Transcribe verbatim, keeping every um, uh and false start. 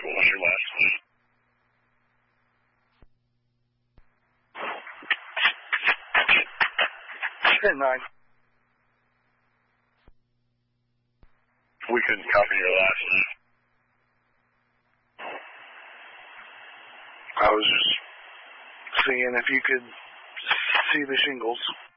What was your last one? ten nine. We couldn't copy your last one. I was just seeing if you could see the shingles.